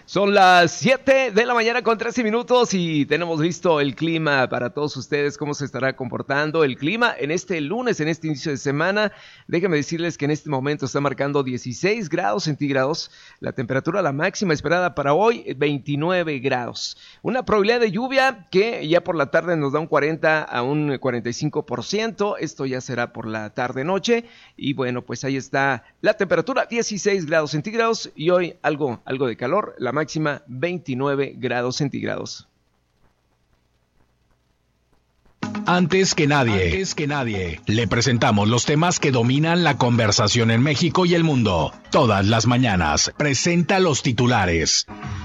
Son las 7 de la mañana con 13 minutos y tenemos listo el clima para todos ustedes, cómo se estará comportando el clima en este lunes, en este inicio de semana. Déjenme decirles que en este momento está marcando 16 grados centígrados, la temperatura la máxima esperada para hoy 29 grados. Una probabilidad de lluvia que ya por la tarde nos da un 40 a un 45%, esto ya será por la tarde-noche y bueno, pues ahí está la temperatura, 16 grados centígrados y hoy algo de calor, la máxima 29 grados centígrados. Antes que nadie, le presentamos los temas que dominan la conversación en México y el mundo. Todas las mañanas, presenta los titulares.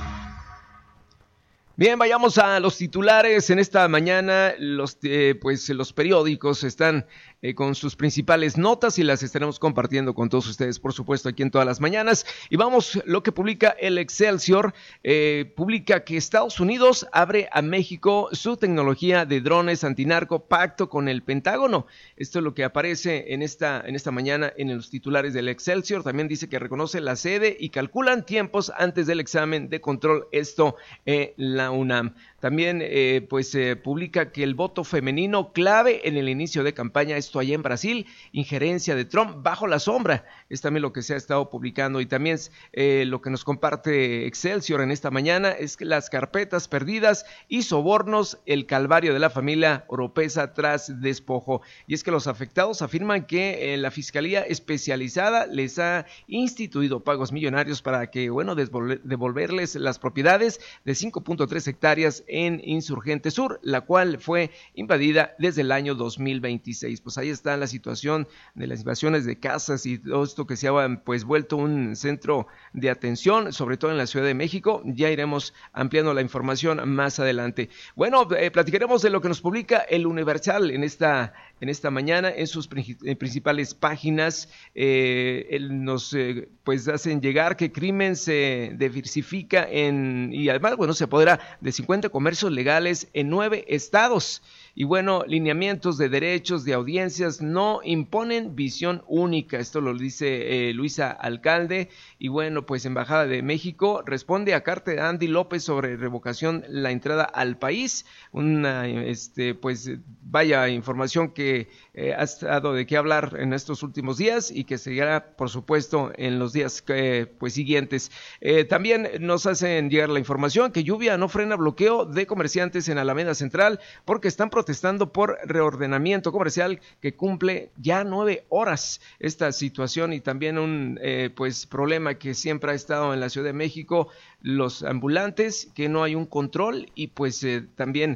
Bien, vayamos a los titulares. En esta mañana los periódicos están con sus principales notas y las estaremos compartiendo con todos ustedes, por supuesto, aquí en todas las mañanas. Y vamos, lo que publica el Excelsior, publica que Estados Unidos abre a México su tecnología de drones antinarco, pacto con el Pentágono. Esto es lo que aparece en esta mañana en los titulares del Excelsior. También dice que reconoce la sede y calculan tiempos antes del examen de control, esto la UNAM. También publica que el voto femenino clave en el inicio de campaña, esto allá en Brasil, injerencia de Trump bajo la sombra, es también lo que se ha estado publicando. Y también lo que nos comparte Excelsior en esta mañana es que las carpetas perdidas y sobornos, el calvario de la familia Oropesa tras despojo. Y es que los afectados afirman que la Fiscalía Especializada les ha instituido pagos millonarios para que, devolverles las propiedades de 5.3 hectáreas en Insurgente Sur, la cual fue invadida desde el año 2026. Pues ahí está la situación de las invasiones de casas y todo esto que se ha vuelto un centro de atención, sobre todo en la Ciudad de México. Ya iremos ampliando la información más adelante. Bueno, platicaremos de lo que nos publica el Universal en esta mañana en sus principales páginas. Nos hacen llegar que crimen se diversifica y además, se apodera de 50 comercios legales en 9 estados. Y lineamientos de derechos de audiencias no imponen visión única. Esto lo dice Luisa Alcalde. Y Embajada de México responde a carta de Andy López sobre revocación la entrada al país. Una información que ha estado de qué hablar en estos últimos días y que seguirá, por supuesto, en los días siguientes. También nos hacen llegar la información que lluvia no frena bloqueo de comerciantes en Alameda Central porque están protestando por reordenamiento comercial que cumple ya 9 horas esta situación. Y también un problema que siempre ha estado en la Ciudad de México, los ambulantes, que no hay un control y también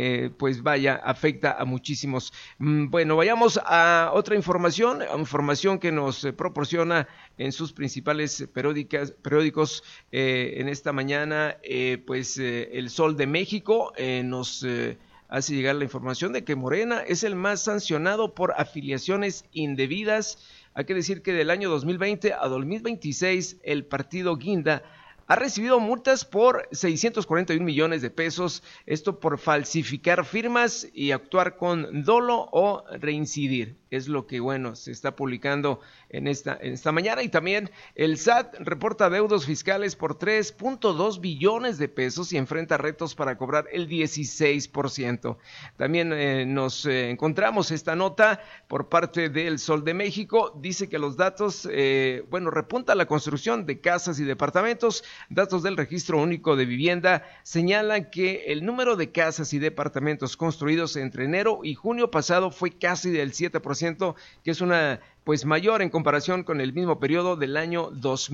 afecta a muchísimos. Vayamos a otra información que nos proporciona en sus principales periódicos en esta mañana. El Sol de México nos hace llegar la información de que Morena es el más sancionado por afiliaciones indebidas. Hay que decir que del año 2020 a 2026 el partido Guinda ha recibido multas por 641 millones de pesos, esto por falsificar firmas y actuar con dolo o reincidir. Es lo que, se está publicando en esta mañana. Y también el SAT reporta deudos fiscales por 3.2 billones de pesos y enfrenta retos para cobrar el 16%. También nos encontramos esta nota por parte del Sol de México. Dice que los datos, repunta la construcción de casas y departamentos. Datos del Registro Único de Vivienda señalan que el número de casas y departamentos construidos entre enero y junio pasado fue casi del 7%, que es una mayor en comparación con el mismo periodo del año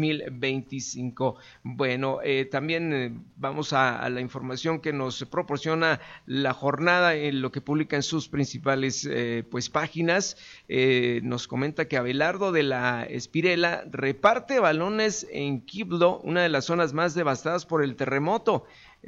2025. También vamos a la información que nos proporciona La Jornada en lo que publica en sus principales páginas. Nos comenta que Abelardo de la Espirela reparte balones en Quibdó, una de las zonas más devastadas por el terremoto.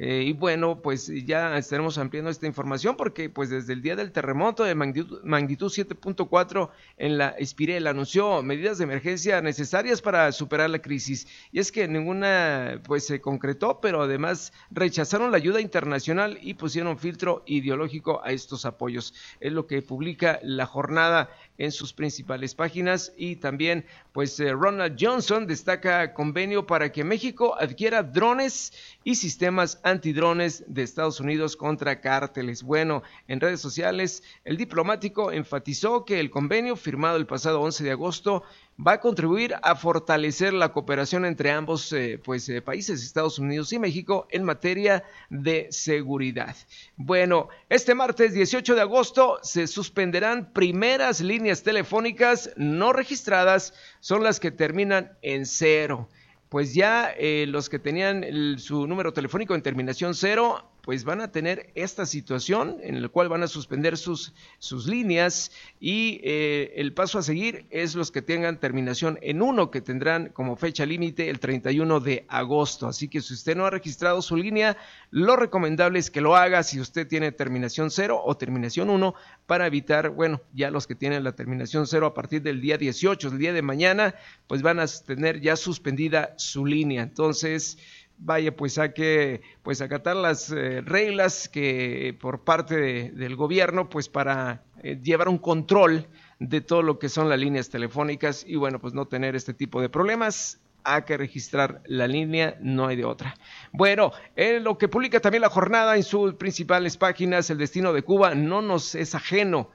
Ya estaremos ampliando esta información porque desde el día del terremoto de magnitud 7.4 en la Espirela anunció medidas de emergencia necesarias para superar la crisis. Y es que ninguna se concretó, pero además rechazaron la ayuda internacional y pusieron filtro ideológico a estos apoyos. Es lo que publica La Jornada en sus principales páginas. Y también pues Ronald Johnson destaca convenio para que México adquiera drones y sistemas antidrones de Estados Unidos contra cárteles. Bueno, en redes sociales el diplomático enfatizó que el convenio firmado el pasado 11 de agosto va a contribuir a fortalecer la cooperación entre ambos países, Estados Unidos y México, en materia de seguridad. Bueno, este martes 18 de agosto se suspenderán primeras líneas telefónicas no registradas, son las que terminan en 0. Pues ya los que tenían su número telefónico en terminación 0, pues van a tener esta situación en la cual van a suspender sus líneas y el paso a seguir es los que tengan terminación en 1, que tendrán como fecha límite el 31 de agosto. Así que si usted no ha registrado su línea, lo recomendable es que lo haga si usted tiene terminación 0 o terminación 1 para evitar, bueno, ya los que tienen la terminación 0 a partir del día 18, el día de mañana, pues van a tener ya suspendida su línea. Entonces, vaya, pues hay que acatar las reglas que por parte del gobierno, pues para llevar un control de todo lo que son las líneas telefónicas y bueno, pues no tener este tipo de problemas. Hay que registrar la línea, no hay de otra. Bueno, en lo que publica también La Jornada en sus principales páginas, el destino de Cuba no nos es ajeno.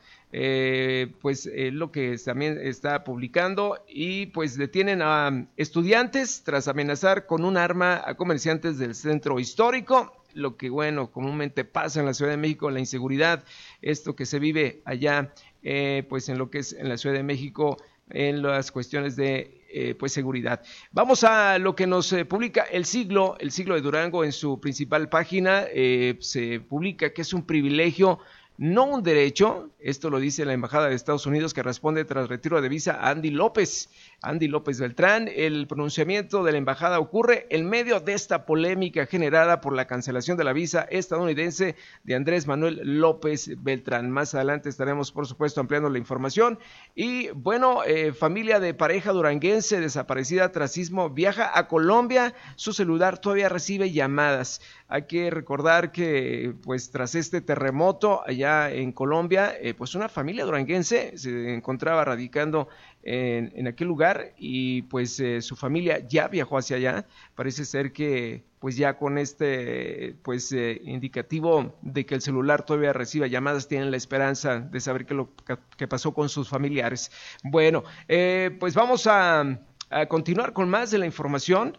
Lo que también está publicando y pues detienen a estudiantes tras amenazar con un arma a comerciantes del centro histórico, lo que bueno, comúnmente pasa en la Ciudad de México, la inseguridad, esto que se vive allá, pues en lo que es en la Ciudad de México, en las cuestiones de seguridad. Vamos a lo que nos publica El Siglo de Durango en su principal página. Se publica que es un privilegio, no un derecho. Esto lo dice la Embajada de Estados Unidos, que responde tras retiro de visa a Andy López Beltrán. El pronunciamiento de la embajada ocurre en medio de esta polémica generada por la cancelación de la visa estadounidense de Andrés Manuel López Beltrán. Más adelante estaremos, por supuesto, ampliando la información. Y bueno, familia de pareja duranguense desaparecida tras sismo viaja a Colombia. Su celular todavía recibe llamadas. Hay que recordar que pues tras este terremoto allá en Colombia, pues una familia duranguense se encontraba radicando en aquel lugar y pues su familia ya viajó hacia allá. Parece ser que pues ya con este indicativo de que el celular todavía recibe llamadas, tienen la esperanza de saber qué pasó con sus familiares. Bueno, pues vamos a continuar con más de la información.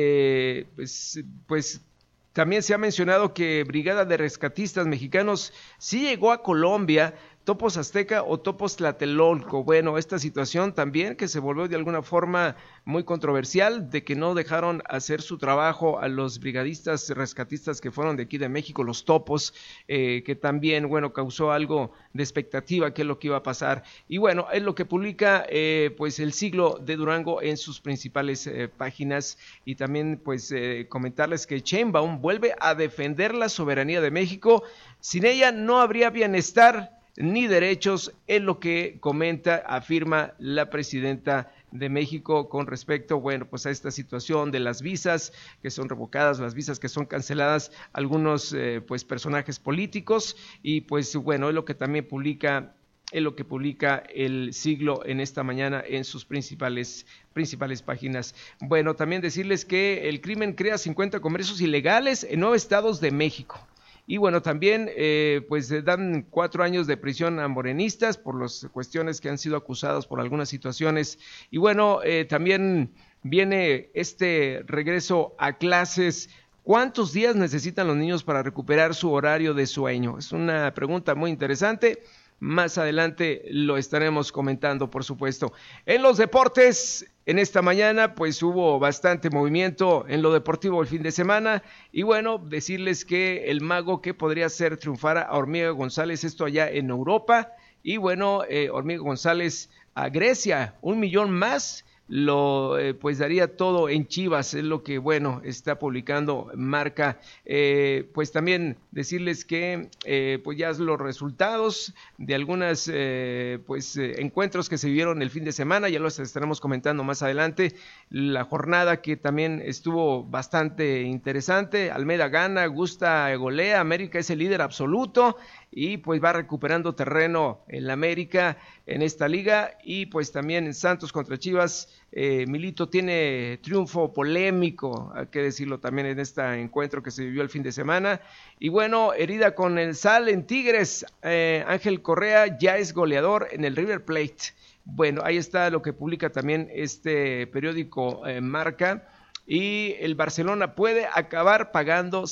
También se ha mencionado que Brigada de Rescatistas Mexicanos sí llegó a Colombia, Topos Azteca o Topos Tlatelolco. Bueno, esta situación también que se volvió de alguna forma muy controversial, de que no dejaron hacer su trabajo a los brigadistas rescatistas que fueron de aquí de México, los Topos, que también, bueno, causó algo de expectativa, qué es lo que iba a pasar. Y bueno, es lo que publica El Siglo de Durango en sus principales páginas. Y también comentarles que Sheinbaum vuelve a defender la soberanía de México. Sin ella no habría bienestar ni derechos, es lo que afirma la presidenta de México con respecto, a esta situación de las visas que son revocadas, las visas que son canceladas, algunos personajes políticos, y es lo que también publica El Siglo en esta mañana en sus principales páginas. Bueno, también decirles que el crimen crea 50 comercios ilegales en 9 estados de México. Y bueno, también dan 4 años de prisión a morenistas por las cuestiones que han sido acusados por algunas situaciones. Y bueno, también viene este regreso a clases. ¿Cuántos días necesitan los niños para recuperar su horario de sueño? Es una pregunta muy interesante. Más adelante lo estaremos comentando, por supuesto. En los deportes, en esta mañana, hubo bastante movimiento en lo deportivo el fin de semana. Y bueno, decirles que el mago que podría hacer triunfar a Hormiga González, esto allá en Europa. Y bueno, Hormiga González a Grecia, 1 millón más pues daría todo en Chivas, es lo que bueno está publicando Marca. Pues también decirles que pues ya los resultados de algunas encuentros que se vivieron el fin de semana, ya los estaremos comentando más adelante. La jornada que también estuvo bastante interesante, Almeida gana, Gusta golea, América es el líder absoluto y pues va recuperando terreno en la América en esta liga, y pues también en Santos contra Chivas, Milito tiene triunfo polémico, hay que decirlo también en este encuentro que se vivió el fin de semana. Y bueno, herida con el sal en Tigres, Ángel Correa ya es goleador en el River Plate. Bueno, ahí está lo que publica también este periódico Marca. Y el Barcelona puede acabar pagando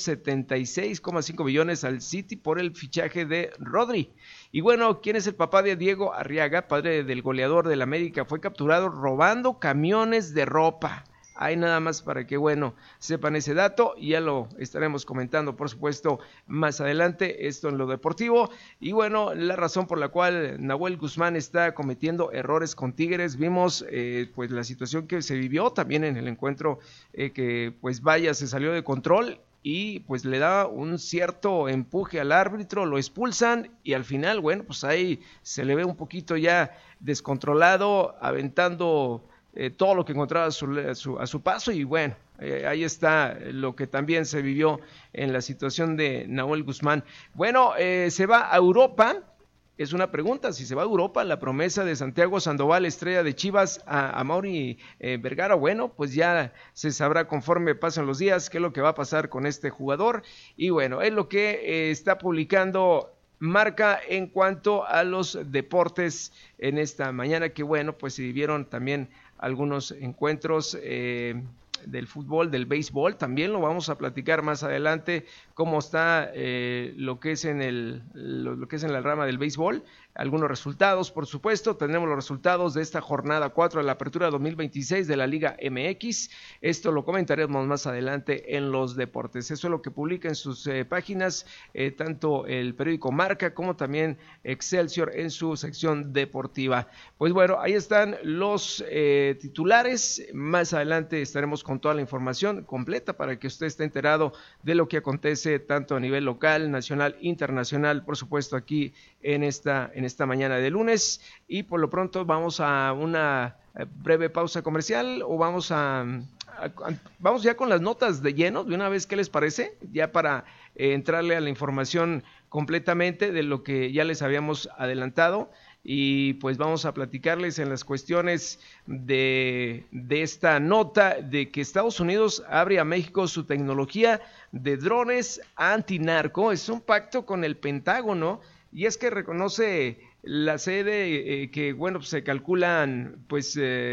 76,5 millones al City por el fichaje de Rodri. Y bueno, ¿quién es el papá de Diego Arriaga, padre del goleador del América? Fue capturado robando camiones de ropa. Hay nada más para que, bueno, sepan ese dato, y ya lo estaremos comentando, por supuesto, más adelante, esto en lo deportivo. Y bueno, la razón por la cual Nahuel Guzmán está cometiendo errores con Tigres, vimos pues la situación que se vivió también en el encuentro, que pues vaya, se salió de control, y pues le da un cierto empuje al árbitro, lo expulsan, y al final, bueno, pues ahí se le ve un poquito ya descontrolado, aventando todo lo que encontraba a su paso, y bueno, ahí está lo que también se vivió en la situación de Nahuel Guzmán. Bueno, se va a Europa. Es una pregunta, si se va a Europa, la promesa de Santiago Sandoval, estrella de Chivas, a Mauri Vergara. Bueno, pues ya se sabrá conforme pasen los días qué es lo que va a pasar con este jugador, y bueno, es lo que está publicando Marca en cuanto a los deportes en esta mañana, que bueno, pues se vivieron también algunos encuentros del fútbol, del béisbol, también lo vamos a platicar más adelante, cómo está lo que es en la rama del béisbol, algunos resultados, por supuesto. Tenemos los resultados de esta jornada 4 de la apertura 2026 de la Liga MX, esto lo comentaremos más adelante en los deportes. Eso es lo que publica en sus páginas, tanto el periódico Marca como también Excelsior en su sección deportiva. Pues bueno, ahí están los titulares, más adelante estaremos con toda la información completa para que usted esté enterado de lo que acontece tanto a nivel local, nacional, internacional, por supuesto aquí en esta mañana de lunes. Y por lo pronto vamos a una breve pausa comercial, o vamos ya con las notas de lleno de una vez. ¿Qué les parece? Ya para entrarle a la información completamente de lo que ya les habíamos adelantado. Y pues vamos a platicarles en las cuestiones de esta nota de que Estados Unidos abre a México su tecnología de drones antinarco. Es un pacto con el Pentágono, y es que reconoce la sede que, bueno, pues se calculan pues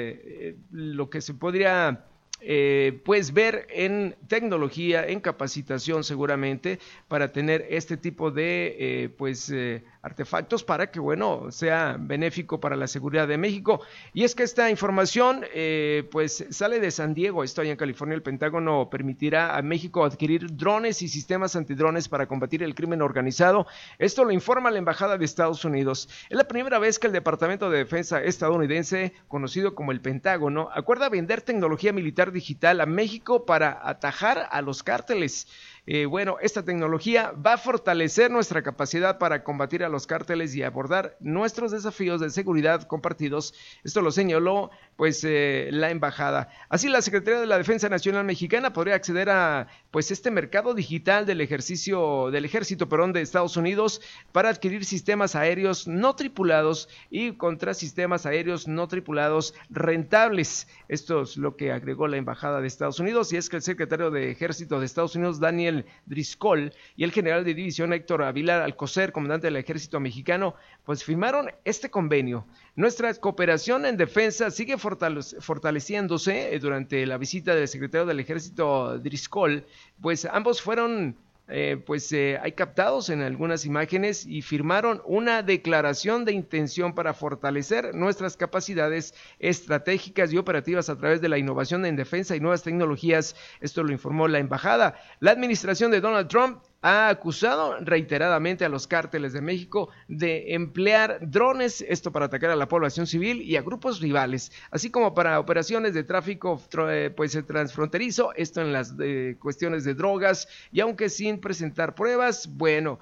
lo que se podría pues ver en tecnología, en capacitación seguramente, para tener este tipo de artefactos para que, bueno, sea benéfico para la seguridad de México. Y es que esta información pues sale de San Diego, esto allá en California. El Pentágono permitirá a México adquirir drones y sistemas antidrones para combatir el crimen organizado. Esto lo informa la Embajada de Estados Unidos. Es la primera vez que el Departamento de Defensa estadounidense, conocido como el Pentágono, acuerda vender tecnología militar digital a México para atajar a los cárteles. Bueno, esta tecnología va a fortalecer nuestra capacidad para combatir a los cárteles y abordar nuestros desafíos de seguridad compartidos. Esto lo señaló pues la embajada. Así, la Secretaría de la Defensa Nacional Mexicana podría acceder a pues este mercado digital del ejército de Estados Unidos para adquirir sistemas aéreos no tripulados y contrasistemas aéreos no tripulados rentables. Esto es lo que agregó la embajada de Estados Unidos, y es que el secretario de Ejército de Estados Unidos, Daniel Driscoll, y el general de división Héctor Avilar Alcocer, comandante del ejército mexicano, pues firmaron este convenio. Nuestra cooperación en defensa sigue fortaleciéndose. Durante la visita del secretario del ejército Driscoll, pues ambos fueron hay captados en algunas imágenes, y firmaron una declaración de intención para fortalecer nuestras capacidades estratégicas y operativas a través de la innovación en defensa y nuevas tecnologías. Esto lo informó la embajada. La administración de Donald Trump ha acusado reiteradamente a los cárteles de México de emplear drones, esto para atacar a la población civil y a grupos rivales, así como para operaciones de tráfico transfronterizo, esto en las cuestiones de drogas, y aunque sin presentar pruebas, bueno,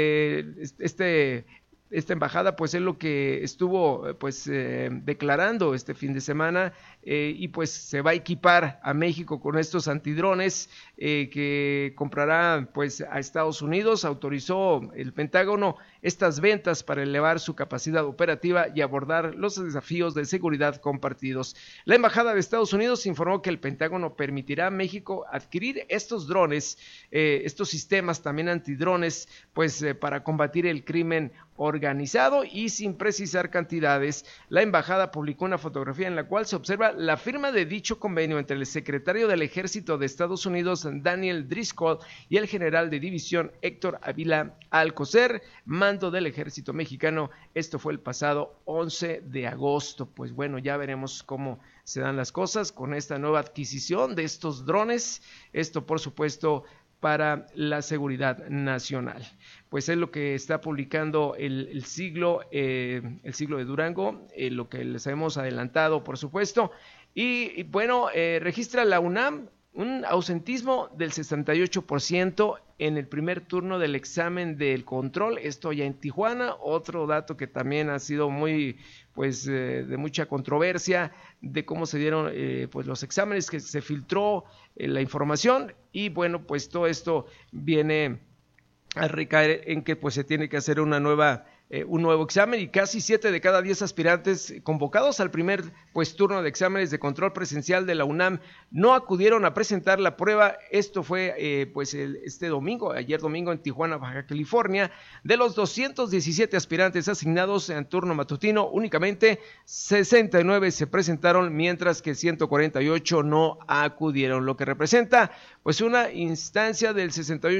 esta embajada pues es lo que estuvo declarando este fin de semana, y pues se va a equipar a México con estos antidrones que comprará pues a Estados Unidos. Autorizó el Pentágono estas ventas para elevar su capacidad operativa y abordar los desafíos de seguridad compartidos. La embajada de Estados Unidos informó que el Pentágono permitirá a México adquirir estos drones, estos sistemas también antidrones, pues para combatir el crimen organizado, y sin precisar cantidades. La embajada publicó una fotografía en la cual se observa la firma de dicho convenio entre el secretario del Ejército de Estados Unidos, Daniel Driscoll, y el general de división Héctor Ávila Alcocer, mando del Ejército Mexicano. Esto fue el pasado 11 de agosto. Pues bueno, ya veremos cómo se dan las cosas con esta nueva adquisición de estos drones. Esto, por supuesto, para la seguridad nacional. Pues es lo que está publicando el siglo de Durango, lo que les hemos adelantado, por supuesto. Y bueno, registra la UNAM un ausentismo del 68% en el primer turno del examen del control, esto ya en Tijuana. Otro dato que también ha sido muy de mucha controversia, de cómo se dieron pues los exámenes, que se filtró la información, y bueno, pues todo esto viene a recaer en que pues se tiene que hacer un nuevo examen, y casi 7 de cada 10 aspirantes convocados al primer turno de exámenes de control presencial de la UNAM no acudieron a presentar la prueba. Esto fue ayer domingo en Tijuana, Baja California. De los 217 aspirantes asignados en turno matutino, únicamente 69 se presentaron, mientras que 148 no acudieron, lo que representa pues una instancia del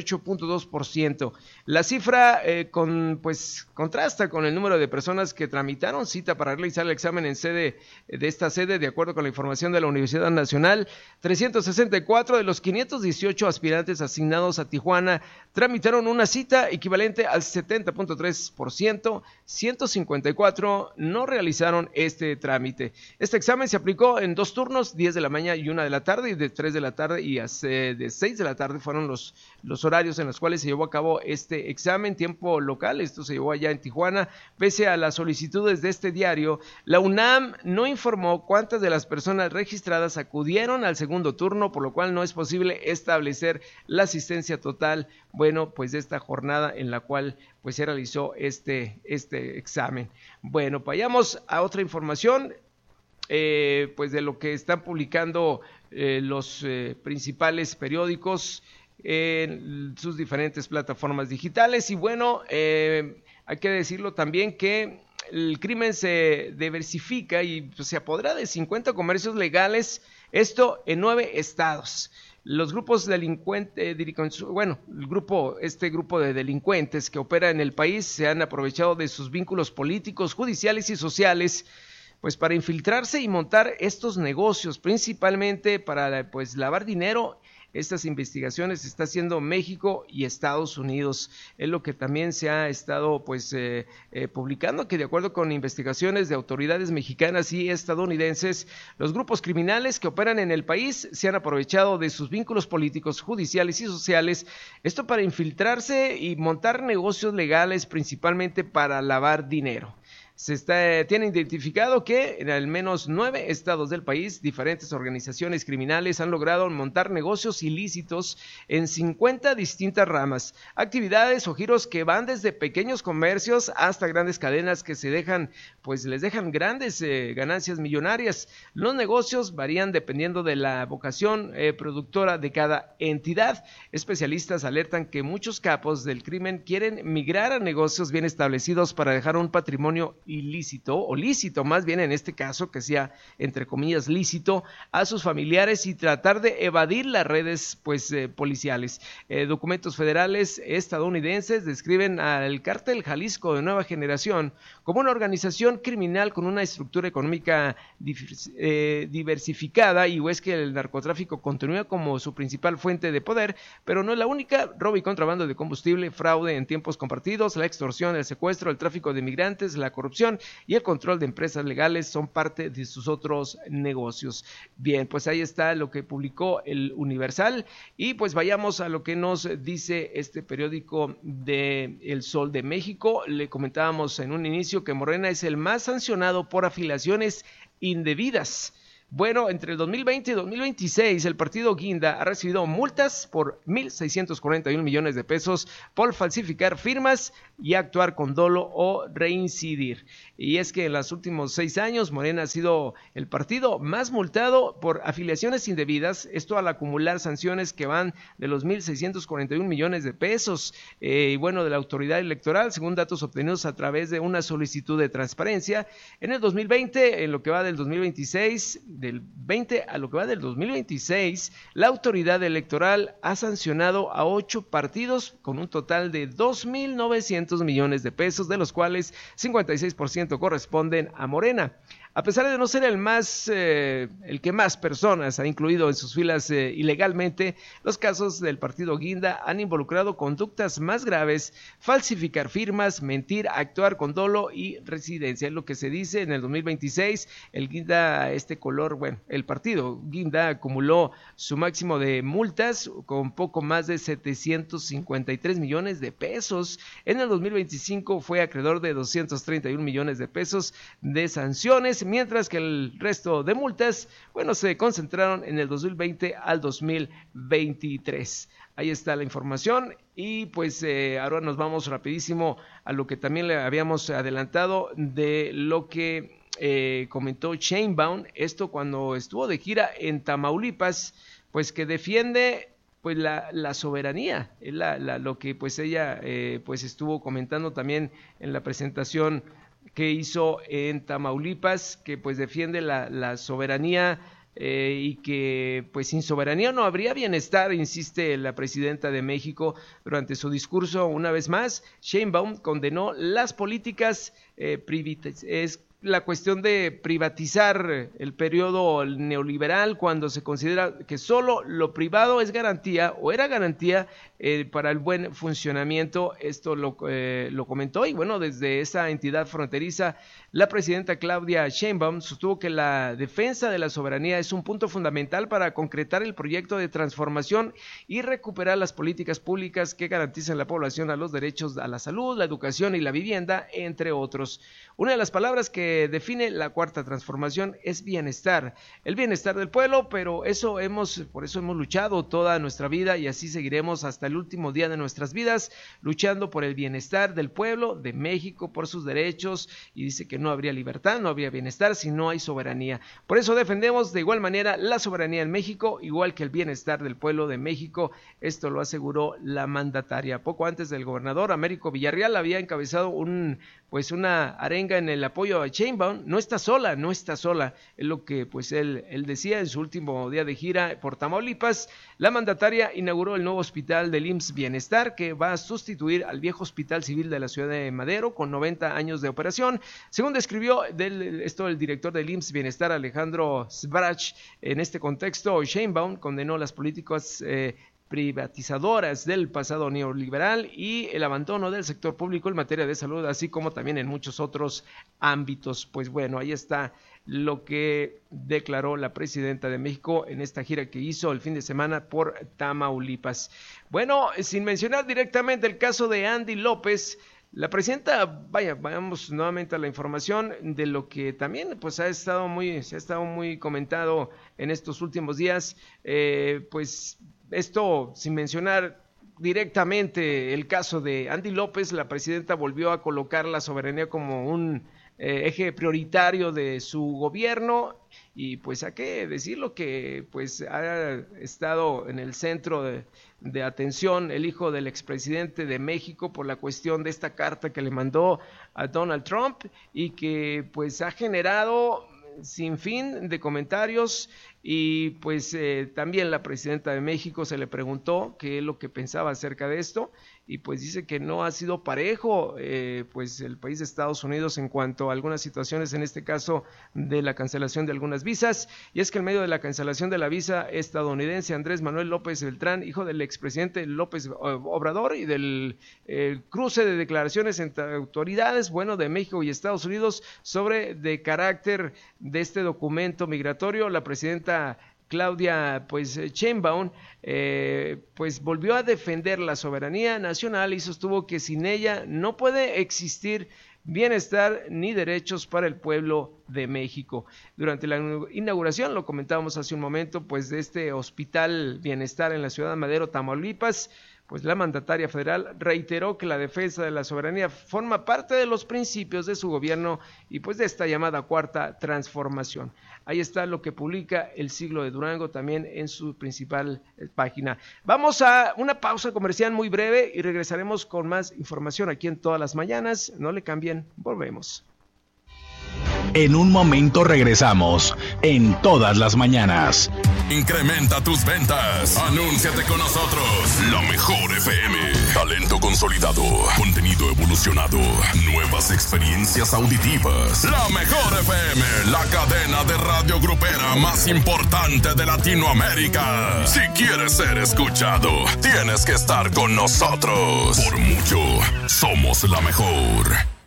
68.2%. La cifra contrasta con el número de personas que tramitaron cita para realizar el examen en esta sede. De acuerdo con la información de la Universidad Nacional, 364 de los 518 aspirantes asignados a Tijuana tramitaron una cita equivalente al 70.3%, 154 no realizaron este trámite. Este examen se aplicó en 2 turnos, 10 de la mañana y 1 de la tarde, y de 3 de la tarde y de 6 de la tarde fueron los horarios en los cuales se llevó a cabo este examen. Tiempo local, esto se llevó allá en Tijuana. Pese a las solicitudes de este diario, la UNAM no informó cuántas de las personas registradas acudieron al segundo turno, por lo cual no es posible establecer la asistencia total, de esta jornada en la cual se realizó este examen. Bueno, vayamos a otra información, de lo que están publicando los principales periódicos en sus diferentes plataformas digitales. Y bueno, hay que decirlo también que el crimen se diversifica y se apodera de 50 comercios legales, esto en 9 estados. Los grupos delincuentes, este grupo de delincuentes que opera en el país se han aprovechado de sus vínculos políticos, judiciales y sociales, para infiltrarse y montar estos negocios, principalmente para lavar dinero. Estas investigaciones se está haciendo México y Estados Unidos. Es lo que también se ha estado publicando, que de acuerdo con investigaciones de autoridades mexicanas y estadounidenses, los grupos criminales que operan en el país se han aprovechado de sus vínculos políticos, judiciales y sociales, esto para infiltrarse y montar negocios legales, principalmente para lavar dinero. Tiene identificado que en al menos 9 estados del país, diferentes organizaciones criminales han logrado montar negocios ilícitos en 50 distintas ramas, actividades o giros que van desde pequeños comercios hasta grandes cadenas que les dejan grandes ganancias millonarias. Los negocios varían dependiendo de la vocación productora de cada entidad. Especialistas alertan que muchos capos del crimen quieren migrar a negocios bien establecidos para dejar un patrimonio ilícito, o lícito más bien en este caso, que sea entre comillas lícito, a sus familiares y tratar de evadir las redes policiales. Documentos federales estadounidenses describen al Cártel Jalisco de Nueva Generación como una organización criminal con una estructura económica diversificada, y es que el narcotráfico continúa como su principal fuente de poder, pero no es la única. Robo y contrabando de combustible, fraude en tiempos compartidos, la extorsión, el secuestro, el tráfico de migrantes, la corrupción y el control de empresas legales son parte de sus otros negocios. Bien, pues ahí está lo que publicó el Universal, y pues vayamos a lo que nos dice este periódico de El Sol de México. Le comentábamos en un inicio que Morena es el más sancionado por afiliaciones indebidas. Bueno, entre el 2020 y 2026, el partido Guinda ha recibido multas por 1.641 millones de pesos por falsificar firmas y actuar con dolo o reincidir. Y es que en los últimos 6 años, Morena ha sido el partido más multado por afiliaciones indebidas, esto al acumular sanciones que van de los 1.641 millones de pesos. Y bueno, de la autoridad electoral, según datos obtenidos a través de una solicitud de transparencia, en el 2020, en lo que va del 2026, del 20 a lo que va del 2026, la autoridad electoral ha sancionado a 8 partidos con un total de 2.900 millones de pesos, de los cuales 56% corresponden a Morena. A pesar de no ser el que más personas ha incluido en sus filas ilegalmente, los casos del partido Guinda han involucrado conductas más graves: falsificar firmas, mentir, actuar con dolo y residencia. Es lo que se dice. En el 2026, el Guinda, el partido Guinda acumuló su máximo de multas con poco más de 753 millones de pesos. En el 2025 fue acreedor de 231 millones de pesos de sanciones, mientras que el resto de multas, se concentraron en el 2020 al 2023. Ahí está la información, y pues ahora nos vamos rapidísimo a lo que también le habíamos adelantado de lo que comentó Sheinbaum, esto cuando estuvo de gira en Tamaulipas, pues que defiende la soberanía, lo que ella estuvo comentando también en la presentación que hizo en Tamaulipas, que defiende la soberanía, y que sin soberanía no habría bienestar, insiste la presidenta de México. Durante su discurso, una vez más, Sheinbaum condenó las políticas la cuestión de privatizar el periodo neoliberal, cuando se considera que solo lo privado es garantía o era garantía para el buen funcionamiento. Esto lo comentó, y desde esa entidad fronteriza, la presidenta Claudia Sheinbaum sostuvo que la defensa de la soberanía es un punto fundamental para concretar el proyecto de transformación y recuperar las políticas públicas que garanticen a la población a los derechos a la salud, la educación y la vivienda, entre otros. Una de las palabras que define la cuarta transformación es bienestar, el bienestar del pueblo, pero por eso hemos luchado toda nuestra vida, y así seguiremos hasta el último día de nuestras vidas, luchando por el bienestar del pueblo de México, por sus derechos, y dice que no habría libertad, no habría bienestar si no hay soberanía. Por eso defendemos de igual manera la soberanía en México, igual que el bienestar del pueblo de México. Esto lo aseguró la mandataria. Poco antes, del gobernador Américo Villarreal había encabezado una arenga en el apoyo a Sheinbaum. No está sola, es lo que él decía en su último día de gira por Tamaulipas. La mandataria inauguró el nuevo hospital del IMSS Bienestar, que va a sustituir al viejo Hospital Civil de la ciudad de Madero, con 90 años de operación. Según describió el director del IMSS Bienestar, Alejandro Sbrach, en este contexto, Sheinbaum condenó las políticas privatizadoras del pasado neoliberal y el abandono del sector público en materia de salud, así como también en muchos otros ámbitos. Ahí está lo que declaró la presidenta de México en esta gira que hizo el fin de semana por Tamaulipas. Sin mencionar directamente el caso de Andy López, la presidenta, vayamos nuevamente a la información de lo que también se ha estado muy comentado en estos últimos días, esto sin mencionar directamente el caso de Andy López. La presidenta volvió a colocar la soberanía como un eje prioritario de su gobierno. Y pues hay que decirlo que pues ha estado en el centro de atención el hijo del expresidente de México por la cuestión de esta carta que le mandó a Donald Trump y que pues ha generado sin fin de comentarios. Y pues también la presidenta de México se le preguntó qué es lo que pensaba acerca de esto, y pues dice que no ha sido parejo pues el país de Estados Unidos en cuanto a algunas situaciones, en este caso de la cancelación de algunas visas. Y es que en medio de la cancelación de la visa estadounidense, Andrés Manuel López Beltrán, hijo del expresidente López Obrador, y del cruce de declaraciones entre autoridades, de México y Estados Unidos sobre de carácter de este documento migratorio, la presidenta Claudia Sheinbaum pues volvió a defender la soberanía nacional y sostuvo que sin ella no puede existir bienestar ni derechos para el pueblo de México. Durante la inauguración, lo comentábamos hace un momento, pues de este Hospital Bienestar en la ciudad de Madero, Tamaulipas, pues la mandataria federal reiteró que la defensa de la soberanía forma parte de los principios de su gobierno y pues de esta llamada cuarta transformación. Ahí está lo que publica El Siglo de Durango también en su principal página. Vamos a una pausa comercial muy breve y regresaremos con más información aquí en Todas las Mañanas. No le cambien, volvemos. En un momento regresamos en Todas las Mañanas. Incrementa tus ventas. Anúnciate con nosotros. La Mejor FM. Talento consolidado. Contenido evolucionado. Nuevas experiencias auditivas. La Mejor FM. La cadena de radio grupera más importante de Latinoamérica. Si quieres ser escuchado, tienes que estar con nosotros. Por mucho, somos la mejor.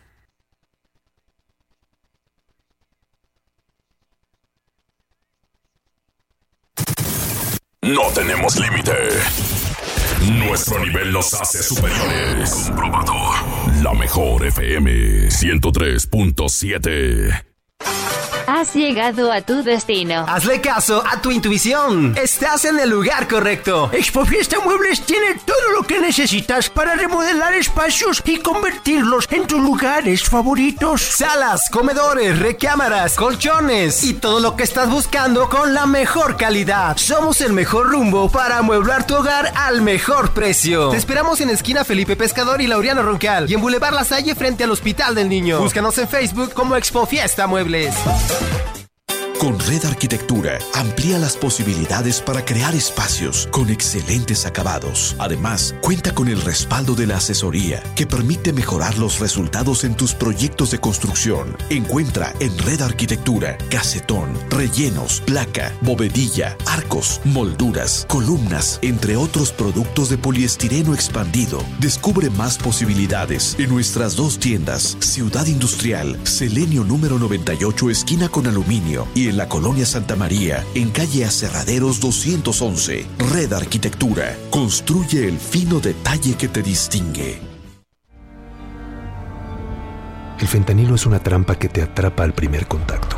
No tenemos límite. Nuestro nivel nos hace superiores. Comprobado. La Mejor FM 103.7. Has llegado a tu destino. Hazle caso a tu intuición. Estás en el lugar correcto. Expofiesta Muebles tiene todo lo que necesitas para remodelar espacios y convertirlos en tus lugares favoritos. Salas, comedores, recámaras, colchones y todo lo que estás buscando con la mejor calidad. Somos el mejor rumbo para amueblar tu hogar al mejor precio. Te esperamos en esquina Felipe Pescador y Laureano Roncal y en Boulevard La Salle frente al Hospital del Niño. Búscanos en Facebook como Expofiesta Muebles. Con Red Arquitectura, amplía las posibilidades para crear espacios con excelentes acabados. Además, cuenta con el respaldo de la asesoría que permite mejorar los resultados en tus proyectos de construcción. Encuentra en Red Arquitectura casetón, rellenos, placa, bovedilla, arcos, molduras, columnas, entre otros productos de poliestireno expandido. Descubre más posibilidades en nuestras dos tiendas, Ciudad Industrial, Selenio número 98, esquina con Aluminio, y en la Colonia Santa María, en calle Aserraderos 211. Red Arquitectura. Construye el fino detalle que te distingue. El fentanilo es una trampa que te atrapa al primer contacto.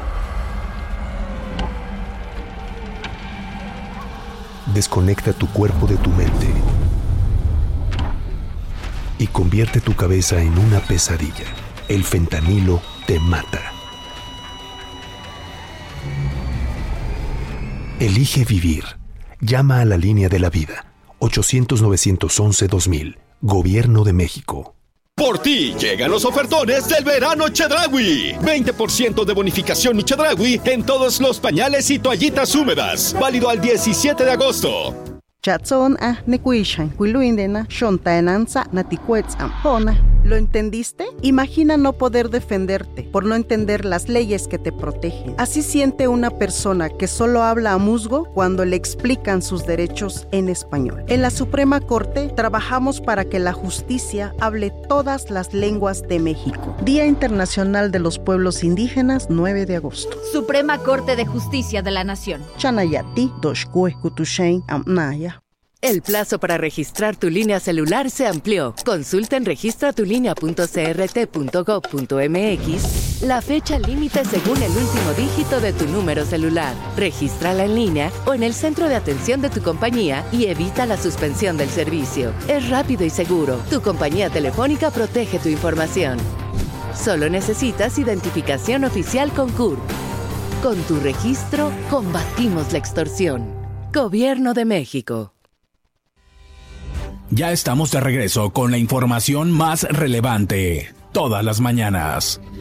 Desconecta tu cuerpo de tu mente y convierte tu cabeza en una pesadilla. El fentanilo te mata. Elige vivir. Llama a la línea de la vida. 800-911-2000. Gobierno de México. Por ti llegan los ofertones del verano Chedraui. 20% de bonificación Chedraui en todos los pañales y toallitas húmedas. Válido al 17 de agosto. ¿Lo entendiste? Imagina no poder defenderte por no entender las leyes que te protegen. Así siente una persona que solo habla a musgo cuando le explican sus derechos en español. En la Suprema Corte trabajamos para que la justicia hable todas las lenguas de México. Día Internacional de los Pueblos Indígenas, 9 de agosto. Suprema Corte de Justicia de la Nación. Chanayati, Doshkue, Kutushain, Amnaya. El plazo para registrar tu línea celular se amplió. Consulta en registratulinea.crt.gov.mx la fecha límite según el último dígito de tu número celular. Regístrala en línea o en el centro de atención de tu compañía y evita la suspensión del servicio. Es rápido y seguro. Tu compañía telefónica protege tu información. Solo necesitas identificación oficial con CURP. Con tu registro, combatimos la extorsión. Gobierno de México. Ya estamos de regreso con la información más relevante. Todas las mañanas.